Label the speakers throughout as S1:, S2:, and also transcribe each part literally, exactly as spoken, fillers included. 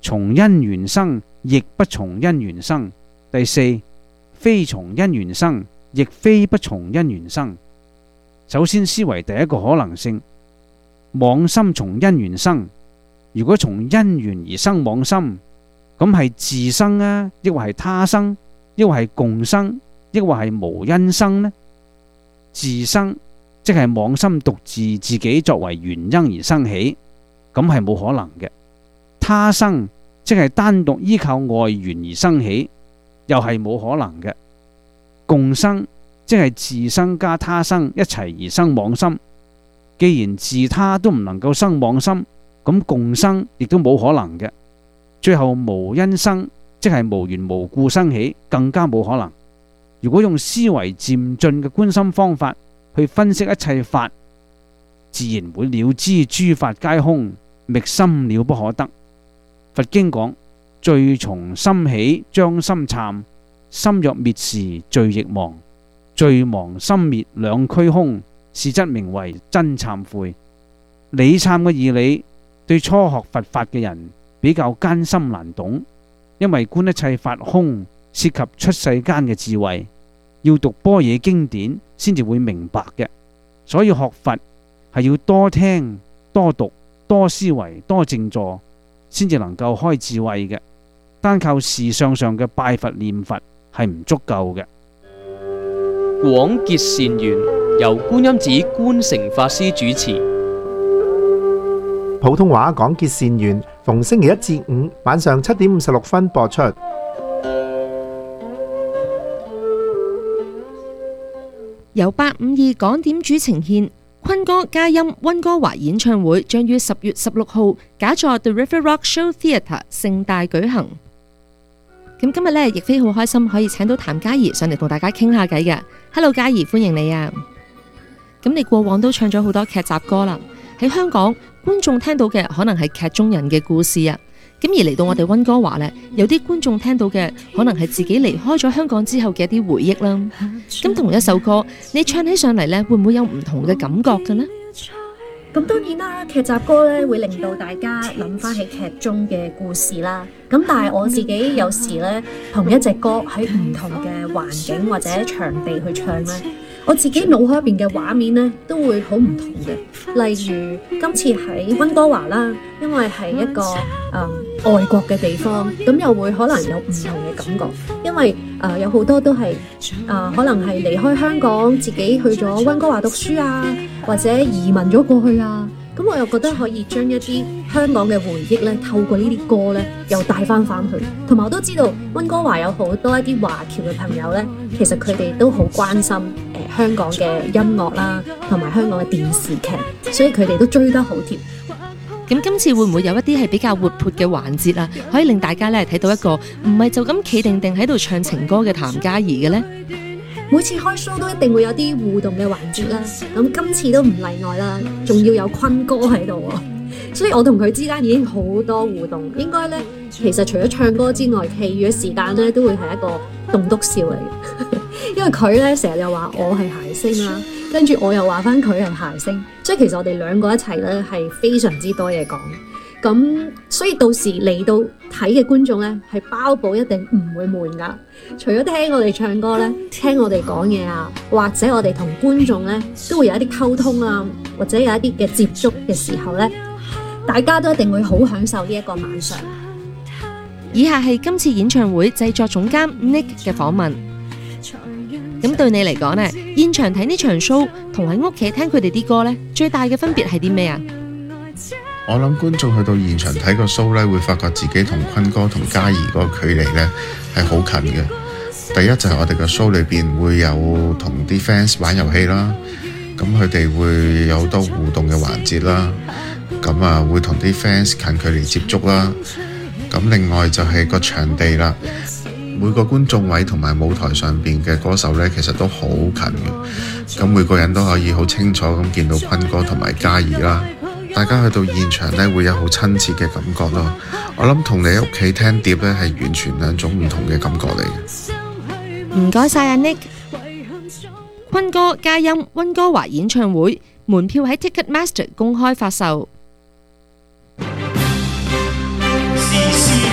S1: 從因緣生，亦不從因緣生。第四，非從因緣生，亦非不從因緣生。首先思維第一個可能性，妄心從因緣生。如果從因緣而生妄心，咁係自生啊，抑或係他生，抑或係共生，抑或係無因生呢？自生即係妄心獨自自己作為原因而生起，咁係冇可能嘅。他生即係單獨依靠外緣而生起，又係冇可能嘅。共生即係自生加他生一齊而生妄心，既然自他都唔能夠生妄心，咁共生亦都冇可能嘅。最後無因生即係無緣無故生起，更加冇可能。如果用思維漸進嘅觀心方法去分析一切法，自然會了知諸法皆空，覓心了不可得。佛經講，罪從心起，將心懺，心若滅時，罪亦亡。罪亡心滅兩俱空，是則名為真懺悔。理懺嘅義理對初學佛法嘅人比較艱深難懂，因為觀一切法空涉及出世間嘅智慧，要讀般若經典先至會明白嘅。所以學佛係要多聽多讀多思維多靜坐，先至能夠開智慧嘅。單靠事相上嘅拜佛念佛係唔足夠嘅。
S2: 廣結善緣，由觀音寺觀誠法師主持。
S3: 普通話廣結善緣，逢星期一至五晚上七點五十六分播出。
S4: 由八五二港點主呈獻坤哥嘉音溫哥華演唱會，將於十月十六號假座 The River Rock Show Theatre 盛大舉行。咁今日咧，亦非好開心可以請到譚嘉儀上嚟同大家傾下偈嘅。Hello， 嘉儀，歡迎你啊！咁你過往都唱咗好多劇集歌啦，喺香港觀眾聽到嘅可能係劇中人嘅故事啊。咁而嚟到我哋溫哥華呢，有啲觀眾聽到嘅可能係自己離開咗香港之後嘅一啲回憶啦。咁同一首歌，你唱起上嚟呢，會唔會有唔同嘅感覺嘅呢？
S5: 咁當然啦，劇集歌咧會令到大家諗翻起劇中嘅故事啦。咁但係我自己有時咧，同一隻歌喺唔同嘅環境或者場地去唱咧，我自己腦海入邊嘅畫面咧都會好唔同嘅。例如今次喺溫哥華啦，因為係一個誒、呃、外國嘅地方，咁又會可能有唔同嘅感覺。因為誒、呃、有好多都係誒、呃、可能係離開香港，自己去咗溫哥華讀書啊，或者移民咗過去啊。咁我又覺得可以將一啲香港嘅回憶咧，透過呢啲歌咧，又帶翻翻去。同埋我都知道溫哥華有好多一啲華僑嘅朋友咧，其實佢哋都好關心誒、呃、香港嘅音樂啦，同埋香港嘅電視劇，所以佢哋都追得好貼。
S4: 咁今次會唔會有一啲係比較活潑嘅環節啊？可以令大家咧睇到一個唔係就咁企定定喺度唱情歌嘅譚嘉儀嘅呢？
S5: 每次開 show 都一定會有啲互動嘅環節啦，咁今次都唔例外啦，仲要有坤哥喺度喎，所以我同佢之間已經好多互動。應該咧，其實除咗唱歌之外，其餘嘅時間咧都會係一個棟篤笑嚟嘅，因為佢咧成日又話我係諧星啦，跟住我又話翻佢係諧星，所以其實我哋兩個一齊咧係非常之多嘢講。咁所以到時嚟到睇嘅觀眾咧，係包保一定唔會悶噶。除咗聽我哋唱歌咧，聽我哋講嘢啊，或者我哋同觀眾咧都會有一啲溝通啊，或者有一啲嘅接觸嘅時候咧，大家都一定會好享受呢一個晚上。
S4: 以下係今次演唱會製作總監 Nick 嘅訪問。咁對你嚟講呢，現場睇呢場 show 同喺屋企聽佢哋啲歌呢，最大嘅分別係啲咩啊？
S6: 我諗觀眾去到現場睇個 show 咧，會發覺自己同坤哥同嘉儀嗰個距離咧係好近嘅。第一就係我哋個 show 裏邊會有同啲 fans 玩遊戲啦，咁佢哋會有好多互動嘅環節啦，咁啊會同啲 fans 近距離接觸啦。咁另外就係個場地啦，每個觀眾位同埋舞台上邊嘅歌手咧，其實都好近嘅。咁每個人都可以好清楚咁見到坤哥同埋嘉儀啦。大家去到現場咧，會有好親切嘅感覺咯。我諗同你喺屋企聽碟咧，係完全兩種唔同嘅感覺嚟嘅。
S4: 唔該晒阿 Nick。坤哥嘉音溫哥華演唱會門票喺 Ticketmaster 公開發售。
S7: 時時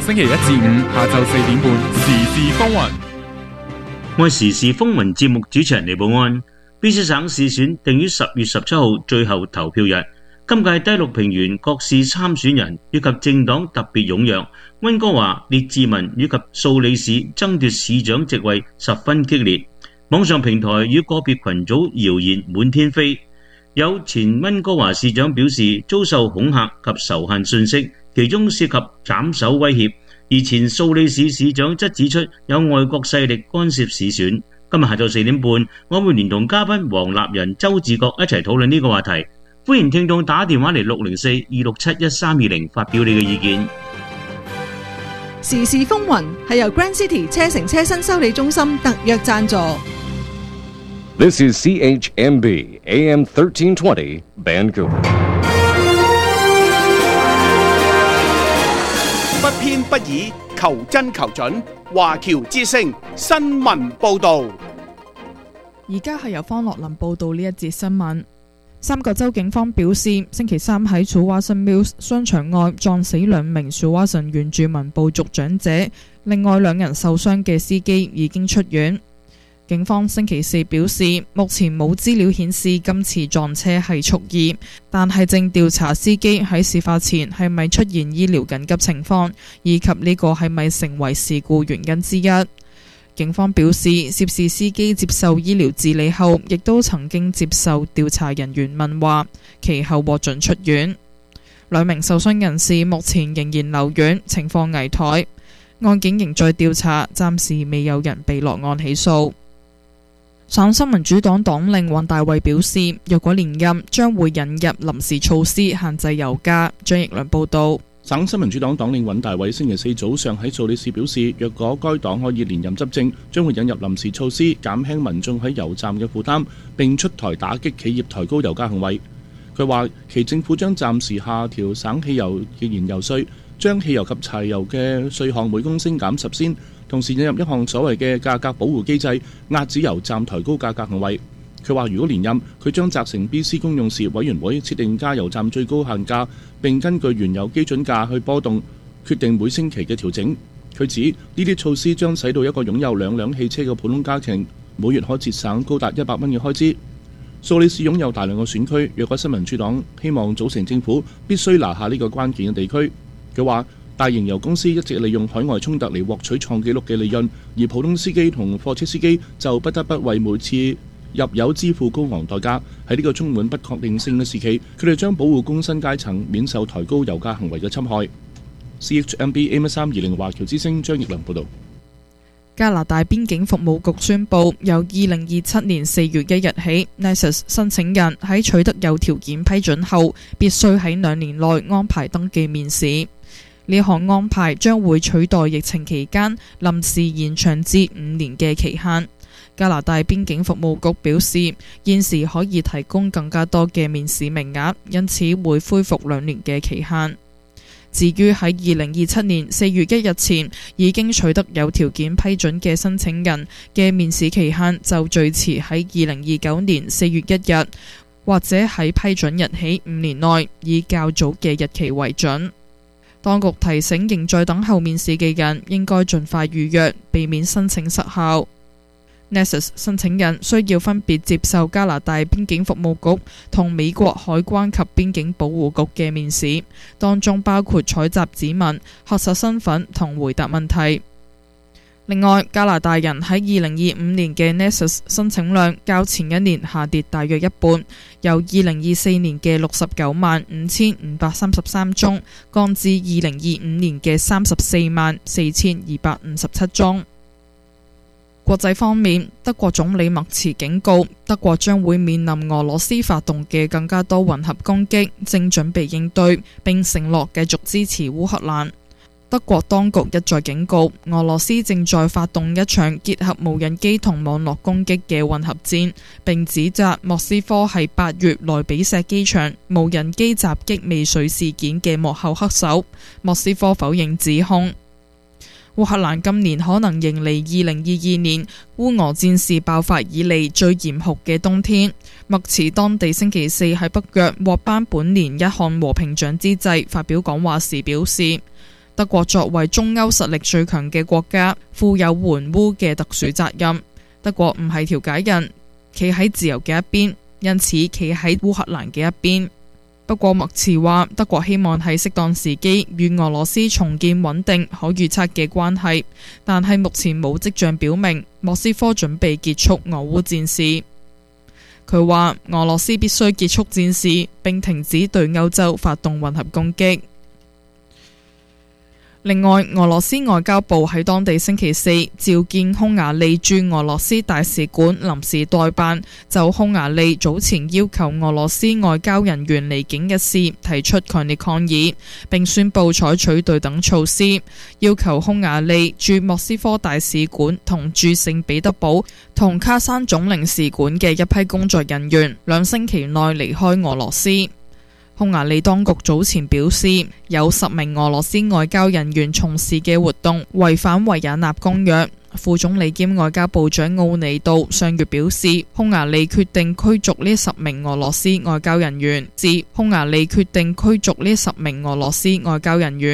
S7: 星期一至五下晝四點半，時事風雲。
S8: 我係時事風雲節目主持人李寶安。B C 省市選定於十月十七號最後投票日。今屆低綠平原各市參選人以及政黨特別踴躍，溫哥華、列治文以及素里市爭奪市長席位十分激烈。網上平台與個別群組謠言滿天飛。有前溫哥華市長表示遭受恐嚇及仇恨訊息，其中涉及斬首威脅。而前素里市市長則指出有外國勢力干涉市選。今日下晝四點半，我會連同嘉賓黃立仁、周志國一齊討論呢個話題。歡迎聽眾打電話嚟六零四二六七一三二零發表你嘅意見。
S9: 時事風雲係由 Grand City 車城車身修理中心特約贊助。
S10: This is C H M B A M thirteen twenty Vancouver。
S11: 不偏不倚，求真求準。華僑之聲新聞報導。
S12: 而家係由方樂林報導呢一節新聞。三個州警方表示，星期三喺 Tsawwassen Mills 商場外撞死兩名 Tsawwassen 原住民部族長者，另外兩人受傷嘅司機已經出院。警方星期四表示，目前冇資料顯示今次撞車係蓄意，但係正調查司機喺事發前係咪出現醫療緊急情況，以及呢個係咪成為事故原因之一。警方表示，涉事司機接受醫療治理後，亦都曾經接受調查人員問話，其後獲准出院。兩名受傷人士目前仍然留院，情況危殆。案件仍在調查，暫時未有人被落案起訴。省新民主黨黨領尹大衛表示，若果連任，將會引入臨時措施限制油價。張奕良報導。
S13: 省新民主黨黨領尹大衛星期四早上喺素里市表示，若果該黨可以連任執政，將會引入臨時措施，減輕民眾喺油站嘅負擔，並出台打擊企業抬高油價行為。佢話，其政府將暫時下調省汽油嘅燃油稅，將汽油及柴油嘅稅項每公升減十仙，同時引入一項所謂嘅價格保護機制，遏止油站抬高價格行為。佢話如果連任，佢將責成 B C 公用事業委員會設定加油站最高限價，並根據原有基準價去波動，決定每星期嘅調整。佢指呢啲措施將使到一個擁有兩輛汽車嘅普通家庭每月可節省高達一百蚊嘅開支。素里市擁有大量嘅選區，若果新民主黨希望組成政府，必須拿下呢個關鍵嘅地區。佢話大型油公司一直利用海外衝突嚟獲取創紀錄嘅利潤，而普通司機同貨車司機就不得不為每次入油支付高昂代價。喺呢個充滿不確定性嘅時期，佢哋將保護工薪階層免受抬高油價行為嘅侵害。C H M B A M 三二零華僑之聲張奕良報導。
S12: 加拿大邊境服務局宣布，由二零二七年四月一日起 ，N S A S 申請人喺取得有條件批准後，必須喺兩年內安排登記面試。呢項安排將會取代疫情期間臨時延長至五年嘅期限。加拿大邊境服務局表示，現時可以提供更加多嘅面試名額，因此會恢復兩年嘅期限。至於喺二零二七年四月一日前已經取得有條件批准嘅申請人嘅面試期限，就最遲喺二零二九年四月一日，或者喺批准日起五年內以較早嘅日期為準。當局提醒仍在等候面試嘅人應該盡快預約，避免申請失效。N S A S 申請人需要分別接受加拿大邊境服務局同美國海關及邊境保護局嘅面試，當中包括採集指紋、核實身份同回答問題。另外，加拿大人喺二零二五年嘅 N S A S 申請量較前一年下跌大約一半，由二零二四年嘅六十九萬五千五百三十三宗降至二零二五年嘅三十四萬四千二百五十七宗。國際方面，德國總理默茨警告，德國將會面臨俄羅斯發動嘅更加多混合攻擊，正準備應對，並承諾繼續支持烏克蘭。德國當局一再警告，俄羅斯正在發動一場結合無人機同網絡攻擊嘅混合戰，並指責莫斯科係八月萊比錫機場無人機襲擊未遂事件嘅幕後黑手。莫斯科否認指控。烏克蘭今年可能迎嚟二零二二年烏俄戰事爆發以嚟最嚴酷嘅冬天。默茨當地星期四喺北約獲頒本年一項和平獎之際發表講話時表示， 德國作為中歐實力最強嘅國家，負有援烏嘅特殊責任。德國唔係調解人，企喺自由嘅一邊，因此企喺烏克蘭嘅一邊。不過默茨話，德國希望喺適當時機與俄羅斯重建穩定可預測嘅關係，但係目前冇跡象表明莫斯科準備結束俄烏戰事。佢話俄羅斯必須結束戰事，並停止對歐洲發動混合攻擊。另外，俄羅斯外交部喺當地星期四召見匈牙利駐俄羅斯大使館臨時代辦，就匈牙利早前要求俄羅斯外交人員離境嘅事提出強烈抗議，並宣布採取對等措施，要求匈牙利駐莫斯科大使館同駐聖彼得堡同卡山總領事館嘅一批工作人員兩星期內離開俄羅斯。匈牙利當局早前表示，有十名俄羅斯外交人員從事嘅活動違反維也納公約。副總理兼外交部長奧尼杜上月表示，匈牙利決定驅逐呢十名俄羅斯外交人員，指匈牙利決定驅逐呢十名俄羅斯外交人員。